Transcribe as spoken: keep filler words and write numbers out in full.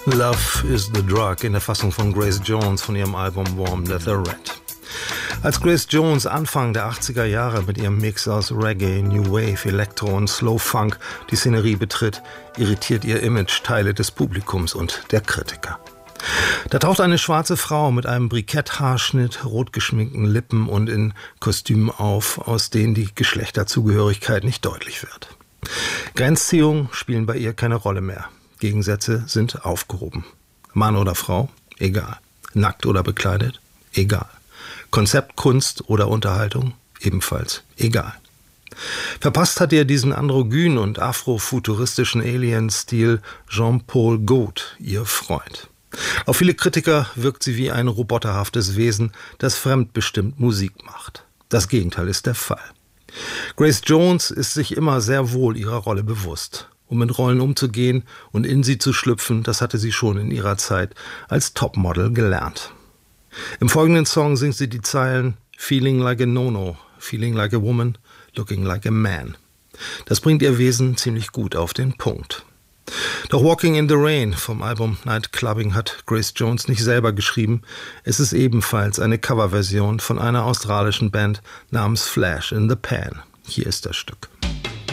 Love is the Drug in der Fassung von Grace Jones von ihrem Album Warm Leather Red. Als Grace Jones Anfang der achtziger Jahre mit ihrem Mix aus Reggae, New Wave, Elektro und Slow Funk die Szenerie betritt, irritiert ihr Image Teile des Publikums und der Kritiker. Da taucht eine schwarze Frau mit einem Briketthaarschnitt, rot geschminkten Lippen und in Kostümen auf, aus denen die Geschlechterzugehörigkeit nicht deutlich wird. Grenzziehungen spielen bei ihr keine Rolle mehr. Gegensätze sind aufgehoben. Mann oder Frau? Egal. Nackt oder bekleidet? Egal. Konzeptkunst oder Unterhaltung? Ebenfalls egal. Verpasst hat ihr diesen androgynen und afrofuturistischen Alien-Stil Jean-Paul Gault, ihr Freund. Auf viele Kritiker wirkt sie wie ein roboterhaftes Wesen, das fremdbestimmt Musik macht. Das Gegenteil ist der Fall. Grace Jones ist sich immer sehr wohl ihrer Rolle bewusst. Um mit Rollen umzugehen und in sie zu schlüpfen, das hatte sie schon in ihrer Zeit als Topmodel gelernt. Im folgenden Song singt sie die Zeilen Feeling like a no-no, feeling like a woman, looking like a man. Das bringt ihr Wesen ziemlich gut auf den Punkt. Doch Walking in the Rain vom Album Night Clubbing hat Grace Jones nicht selber geschrieben. Es ist ebenfalls eine Coverversion von einer australischen Band namens Flash in the Pan. Hier ist das Stück.